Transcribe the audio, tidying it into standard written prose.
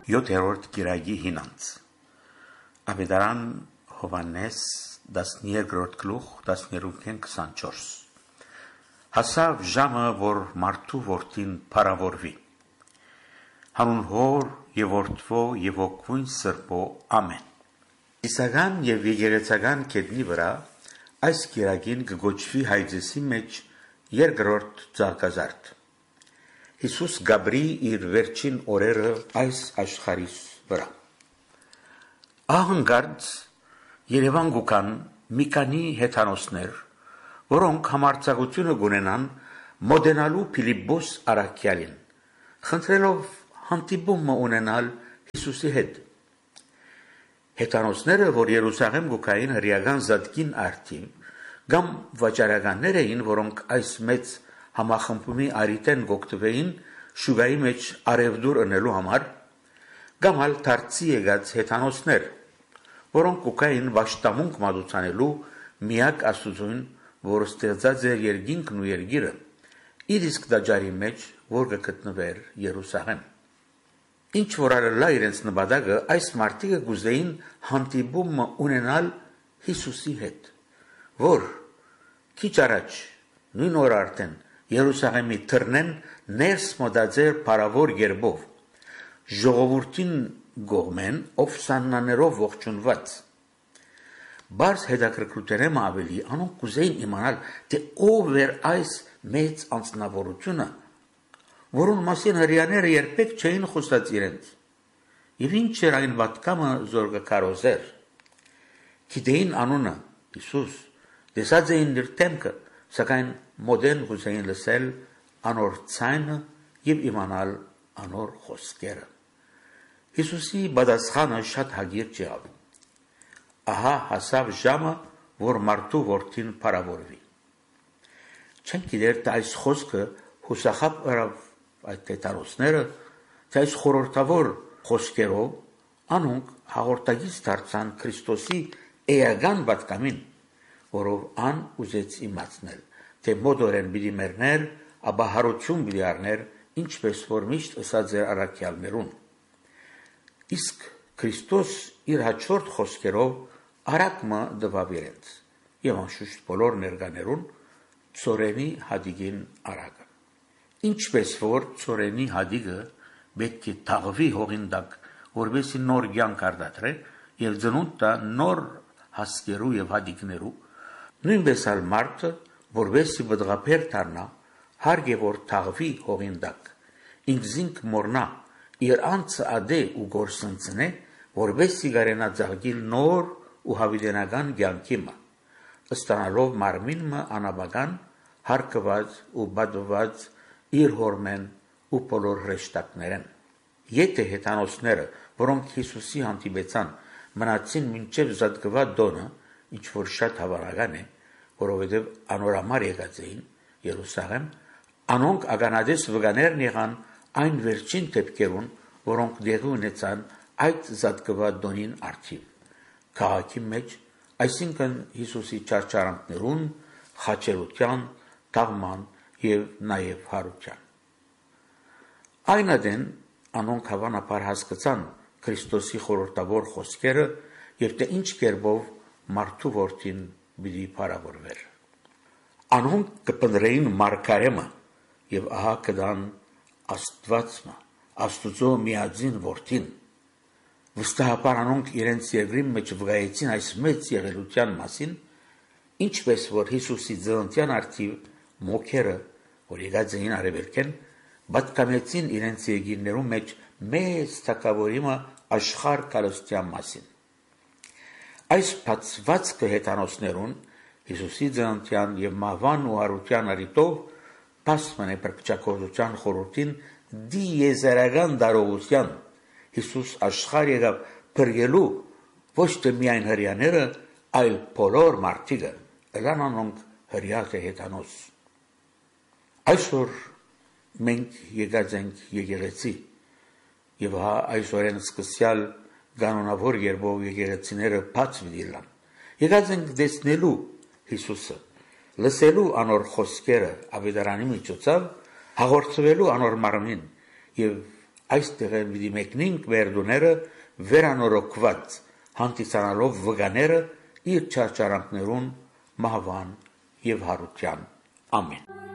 7-րդ գիրագի հինանց Ավետարան Հովհաննես 12-րդ գլուխ 13-24 Հասավ ժամը, որ մարդու որդին փառավորվի հանուն հոր եւ որդվո եւ օգնույն սրբո ամեն Իսական եւ եկեղեցական կետնի վրա այս գիրագին կգոչվի հայձեսի մեջ երկրորդ ցանկազարդ Հիսուս Գաբրի իր վերջին օրերը այս աշխարհիս վրա Ահանգարդ Երևան գուկան մի քանի հեթանոսներ որոնք համարձակությունը գունենան մոդենալու Փիլիպպոս Արաքյալին խնդրելով հանդիպում ունենալ Հիսուսի հետ Հեթանոսները որ Երուսաղեմ գուկային հրեական զատկին արդիվ կամ վաճառականներ էին որոնք այս մեծ համախմբումի արիտեն գոկտվեին շուգայի մեջ արևդուր ընելու համար կամ հալ դարձի եկած հեթանոսներ որոնք կուկային վաշտամունք մատուցանելու միակ աստուծուն որ ստեղծած էր երկինքն ու երկիրը իր իսկ դաջարի մեջ որ կգտնվեր Երուսաղեմ ինչ որ արելա իրենց նպատակը այս մարդիկը գուզեին հանդիպում ունենալ Հիսուսի հետ որ քիչ առաջ նույն օր արդեն Երուսաղեմի թռնեն ներս մոտածեր փառավոր երբով ժողովրդին գողմեն ով սաննաներով ողջունված Բայց հետաքրքրութենեմ ավելի անոնք կուզեին իմանալ թե ով էր այս մեծ անձնավորությունը որուն մասին հրեաները երբեք չէին խոսած իրենց եւ ինչ էր այն պատկամը զորգակարոզեր գիտեին անունը Հիսուս տեսած էին իր դեմքը սակայն մոդեն գուզեին լսել անոր ցայնը եւ իմանալ անոր խոսքերը Հիսուսի բադասխանը շատ հագիր եղավ Ահա հասավ ժամը որ մարդու որդին փառավորվի Չեն գիտեր թե այս խոսքը հուսախապ արավ այդ տետարոսները թե այս խորհրդավոր խոսքերով անոնք հաղորդագից դարձան Քրիստոսի էական պատկամին որով ան ուզեց իմացնել թե մոդորեն պիտի մեռներ ապա հարություն պիտի առներ ինչպես որ միշտ ըսած էր առաքյալներուն իսկ Քրիստոս իր հաջորդ խոսքերով արակմը դվավ իրենց եւ անշուշտ բոլոր ներկաներուն ծորենի հադիգին արակը ինչպես որ ծորենի հադիգը պետք է թաղվի հողին տակ որովհետեւ նոր կյանք արդատրե եւ ծնունդ տա նոր հասկերու եւ հադիգներու նույնպես ալ մարդը որովհետեւ բդղապեր դառնա հարգե որ թաղվի հողին տակ ինքզինք մորնա իր անձը ադե ու գործընծնե որովհետեւ գարենա ծաղկիլ նոր ու հավիտենական կյանքիմը ստանալով մարմինը անաբական հարկված ու բադված իր հորմեն ու բոլոր հրեշտակներեն եթե հեթանոսները որոնք Հիսուսի հանդիպեցան մնացին մինչև զատկված դոնը ինչ որ շատ հավանական է որովհետև անորամար եկած էին Երուսաղեմ անոնք ականադես վկաներն եղան այն վերջին դեպքերուն որոնք դեղի ունեցան այդ զատկված դոնին արդիվ քաղաքի մեջ այսինքն Հիսուսի ճարճարանքներուն խաչերության թաղման եւ նաեւ հարության այն adեն անոնք հավանաբար հասկացան Քրիստոսի խորհրդավոր խոսքերը եւ թե ինչ կերպով մարդու որդին պիտի փառավորվեր անոնք կպնդրեին մարգարեմը եւ ահա կդան աստվածը աստուծո միածին որդին վստահաբար անոնք իրենց երկրի մեջ վկայեցին այս մեծ եղելության մասին ինչպես որ Հիսուսի ծննդյան արդիվ մոքերը որ եկած էին արևելքեն պատկամեցին իրենց երկիրներու մեջ մեծ թակավորիմը աշխարհ կալստյան մասին այս բացվածքը հեթանոսներուն Հիսուսի ծննդյան եւ մահվան ու հարության արիտով pasmane perpçakozlucan խորհրդին դիեզերական դարողության Հիսուս աշխարհ եկավ բրգելու ոչ թե միայն հрьяաները այլ բոլոր մարդիկը լանանոնք հрья թե հետանոս այսօր մենք եկած ենք եկեղեցի եւ հա այսօրեն սկսյալ կանոնավոր երբով եկեղեցիները բաց վիդիլան եկած ենք դեսնելու Հիսուսը լսելու անոր խոսքերը ավետարանի միջոցով հաղորդվելու անոր մարմին եւ այստեղ են պիտի մեկնենք մեր դուները վերանորոգված, հանդիսանալով վգաները իր չարչարանքներուն մահվան եւ հարության։ Ամեն։